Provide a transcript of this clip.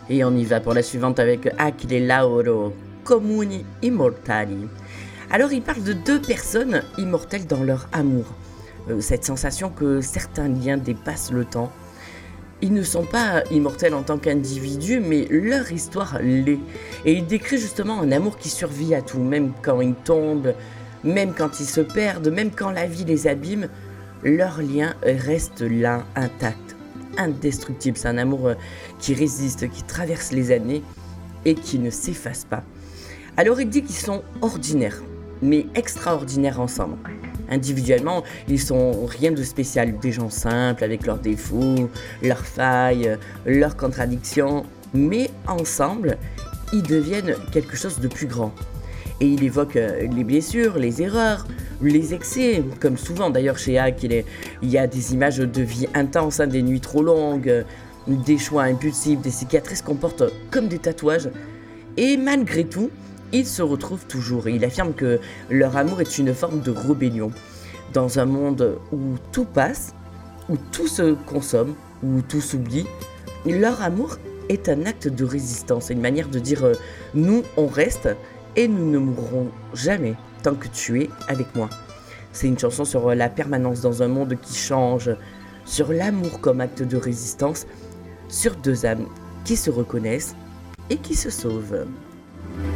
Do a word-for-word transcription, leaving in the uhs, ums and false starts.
Et on y va pour la suivante avec Achille Lauro, Comuni Immortali. Alors il parle de deux personnes immortelles dans leur amour. Euh, cette sensation que certains liens dépassent le temps. Ils ne sont pas immortels en tant qu'individus, mais leur histoire l'est. Et il décrit justement un amour qui survit à tout, même quand ils tombent, même quand ils se perdent, même quand la vie les abîme, leur lien reste là, intact, indestructible. C'est un amour qui résiste, qui traverse les années et qui ne s'efface pas. Alors il dit qu'ils sont ordinaires, mais extraordinaires ensemble. Individuellement, ils sont rien de spécial, des gens simples avec leurs défauts, leurs failles, leurs contradictions, mais ensemble, ils deviennent quelque chose de plus grand. Et il évoque les blessures, les erreurs, les excès, comme souvent d'ailleurs chez Hack, il, est, il y a des images de vie intense, hein, des nuits trop longues, des choix impulsifs, des cicatrices qu'on porte comme des tatouages. Et malgré tout, ils se retrouvent toujours et il affirme que leur amour est une forme de rébellion. Dans un monde où tout passe, où tout se consomme, où tout s'oublie, leur amour est un acte de résistance, une manière de dire euh, « nous, on reste et nous ne mourrons jamais tant que tu es avec moi ». C'est une chanson sur la permanence dans un monde qui change, sur l'amour comme acte de résistance, sur deux âmes qui se reconnaissent et qui se sauvent.